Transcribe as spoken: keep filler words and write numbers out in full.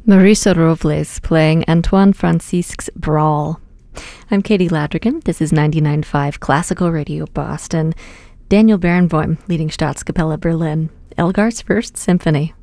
Marisa Robles playing Antoine Francisque's Brawl. I'm Katie Ladrigan. This is ninety-nine point five Classical Radio Boston. Daniel Barenboim leading Staatskapelle Berlin. Elgar's First Symphony.